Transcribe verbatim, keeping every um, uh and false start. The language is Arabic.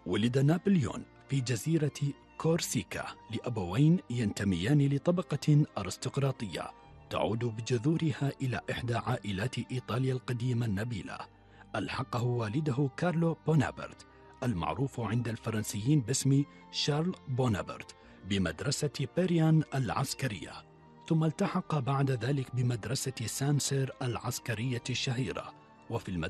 ولد نابليون في جزيرة كورسيكا لأبوين ينتميان لطبقة أرستقراطية تعود بجذورها إلى إحدى عائلات إيطاليا القديمة النبيلة. ألحقه والده كارلو بونابرت المعروف عند الفرنسيين باسم شارل بونابرت بمدرسة بيريان العسكرية، ثم التحق بعد ذلك بمدرسة سان سير العسكرية الشهيرة. وفي